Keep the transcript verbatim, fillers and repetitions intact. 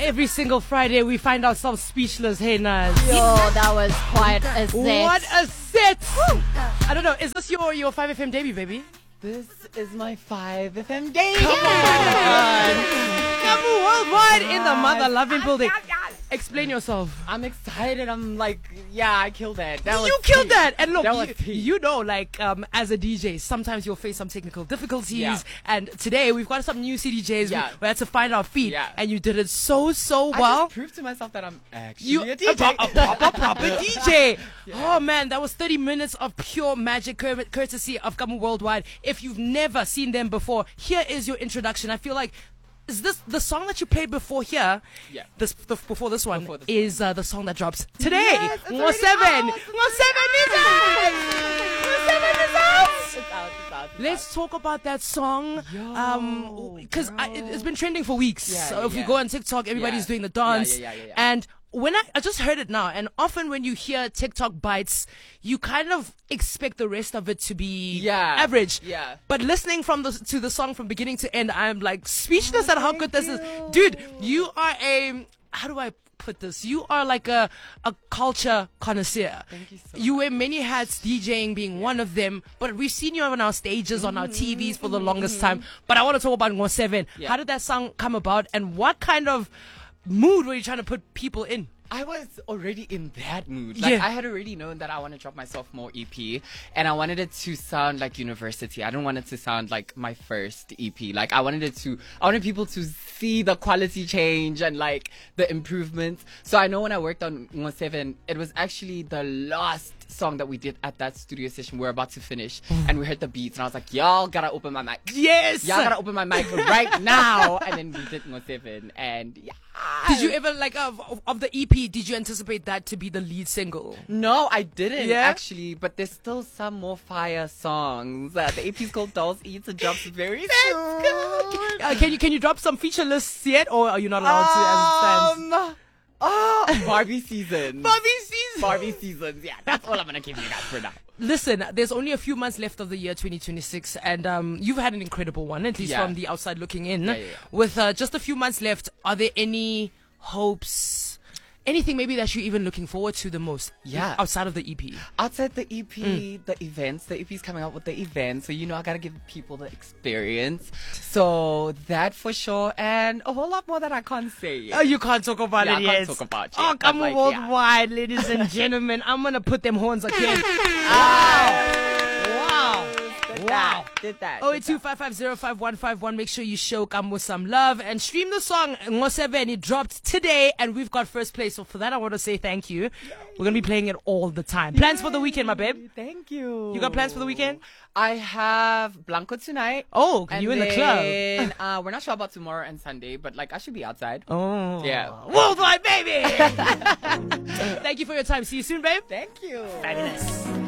every single Friday we find ourselves speechless. Hey, Naz. Yo, that was quite a set. What a set! I don't know. Is this your your five F M debut, baby? This is my five F M debut. Come on! Kamu Worldwide in the mother loving building. Explain yourself. I'm excited. I'm like, yeah, I killed that. That was You killed peak. that. And look, That was you, peak. you know, like, um, as a D J, sometimes you'll face some technical difficulties. Yeah. And today we've got some new C D Js. Yeah. We, we had to find our feet. Yeah. And you did it so, so I well. just proved to myself that I'm actually You a D J. a, a proper, proper D J. Oh man, that was thirty minutes of pure magic, cur- courtesy of Kamu Worldwide. If you've never seen them before, here is your introduction. I feel like, is this the song that you played before here? Yeah. This the, before this one Before this is uh, the song that drops today. Yes, it's Mo already seven, out. Mo seven is out. Mo seven is out. It's out, it's out, it's Let's talk about that song, Yo, um, because it, it's been trending for weeks. Yeah, so if yeah. you go on TikTok, everybody's Yeah. doing the Yeah, dance, yeah, yeah, yeah, yeah. and when I, I just heard it now, and often when you hear TikTok bites, you kind of expect the rest of it to be Yeah. average. Yeah. But listening from the to the song from beginning to end, I'm like speechless Oh, at how good this is, dude. You are a how do I put this? You are like a a culture connoisseur. Thank you so You wear many hats, DJing being one of them. But we've seen you on our stages, on our T Vs for the longest time. But I want to talk about Ngo seven. Yeah. How did that song come about, and what kind of mood were you trying to put people in? I was already in that mood. Like, Yeah. I had already known that I want to drop my sophomore E P, and I wanted it to sound like university. I didn't want it to sound like my first E P. Like, I wanted it to, I wanted people to see the quality change and like the improvements. So I know when I worked on Ngo seven, it was actually the last song that we did at that studio session. We were about to finish, and we heard the beats, and I was like, y'all gotta open my mic. Yes. Y'all gotta open my mic right now. And then we did Ngo seven, and yeah. Did you ever like of, of- of the E P? Did you anticipate that to be the lead single? No, I didn't Yeah? actually, but there's still some more fire songs. Uh, the E P's called Dolls Eats. It drops very soon. Uh, can you can you drop some feature lists yet, or are you not allowed to as it stands? Um, oh, Barbie season. Barbie season. Barbie seasons. Yeah, that's all I'm gonna give you guys for now. Listen, there's only a few months left of the year twenty twenty-six, and um, you've had an incredible one, at least Yeah. from the outside looking in. Yeah, yeah, yeah. With uh, just a few months left, are there any hopes, anything maybe that you're even looking forward to the most? Yeah. Outside of the E P. Outside the E P, the events, the E P's coming out with the events, so you know I gotta give people the experience. So that for sure, and a whole lot more that I can't say. Oh, you can't talk about Yeah, it I can't yet. talk about it Oh, yet, come but, on, like, yeah. worldwide, ladies and gentlemen. I'm gonna put them horns again. Wow. Wow. Did Wow. that, did that. oh did eight two five five zero five one five one. Make sure you show Kamu some love and stream the song Ngo seven. It dropped today and we've got first place. So for that, I want to say thank you. We're going to be playing it all the time. Plans for the weekend, my babe? Thank you. You got plans for the weekend? I have Blanco tonight. Oh, And you in the club? then, uh, we're not sure about tomorrow and Sunday, but like I should be outside. Oh. Yeah. Worldwide, baby! Thank you for your time. See you soon, babe. Thank you. Fabulous.